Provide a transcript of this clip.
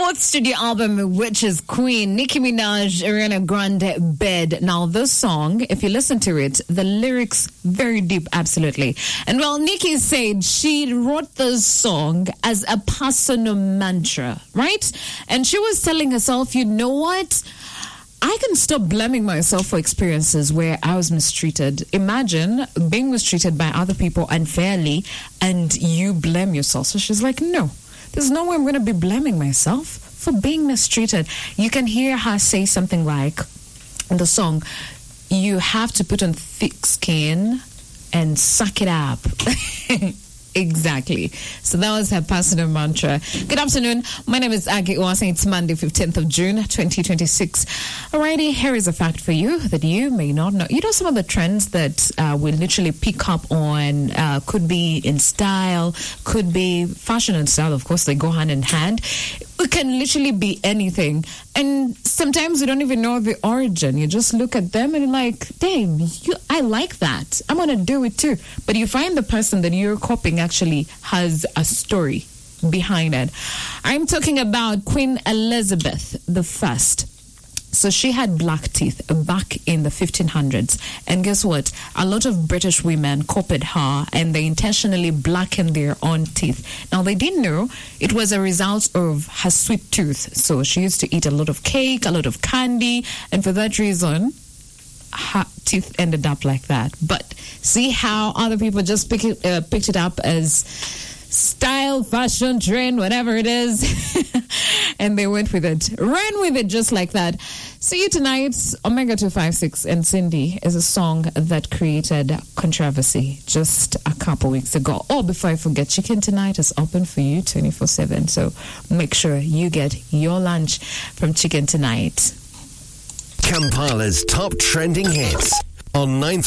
fourth studio album, which is Queen, Nicki Minaj, Ariana Grande, Bed. Now, this song, if you listen to it, the lyrics very deep, absolutely. And well, Nicki said she wrote this song as a personal mantra, right? And she was telling herself, you know what? I can stop blaming myself for experiences where I was mistreated. Imagine being mistreated by other people unfairly and you blame yourself. So she's like, no, there's no way I'm going to be blaming myself for being mistreated. You can hear her say something like in the song, you have to put on thick skin and suck it up. Exactly. So that was her personal mantra. Good afternoon. My name is Aggie Uwase. It's Monday, 15th of June, 2026. Alrighty, here is a fact for you that you may not know. You know some of the trends that we literally pick up on, could be in style, could be fashion and style. Of course, they go hand in hand. It can literally be anything. And sometimes you don't even know the origin. You just look at them and you're like, damn, I like that. I'm going to do it too. But you find the person that you're copying actually has a story behind it. I'm talking about Queen Elizabeth I. So she had black teeth back in the 1500s. And guess what? A lot of British women copied her and they intentionally blackened their own teeth. Now, they didn't know it was a result of her sweet tooth. So she used to eat a lot of cake, a lot of candy. And for that reason, her teeth ended up like that. But see how other people just picked it up as style, fashion, trend, whatever it is. And they went with it. Ran with it just like that. See you tonight. Omega 256 and Cindy is a song that created controversy just a couple weeks ago. Oh, before I forget, Chicken Tonight is open for you 24/7. So make sure you get your lunch from Chicken Tonight. Kampala's top trending hits on 9